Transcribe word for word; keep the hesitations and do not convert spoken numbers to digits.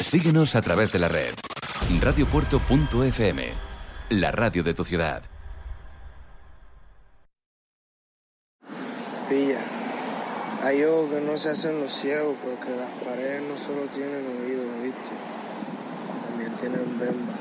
Síguenos a través de la red. radiopuerto punto efe eme, la radio de tu ciudad. Pilla, hay ojos que no se hacen los ciegos porque las paredes no solo tienen oídos, ¿viste? También tienen bemba.